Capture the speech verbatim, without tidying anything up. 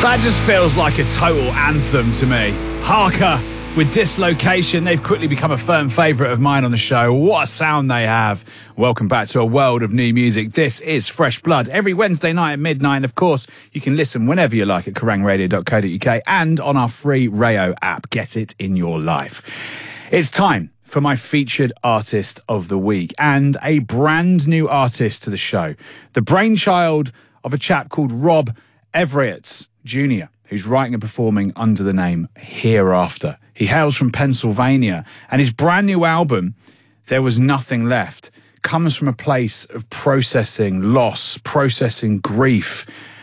That just feels like a total anthem to me. Harker with Dislocation. They've quickly become a firm favourite of mine on the show. What a sound they have. Welcome back to a world of new music. This is Fresh Blood. Every Wednesday night at midnight. And of course, you can listen whenever you like at kerrang radio dot co dot uk and on our free Rayo app. Get it in your life. It's time for my featured artist of the week and a brand new artist to the show. The brainchild of a chap called Rob Everett Junior, who's writing and performing under the name Hereafter. He hails from Pennsylvania, and his brand new album, There Was Nothing Left, comes from a place of processing loss, processing grief,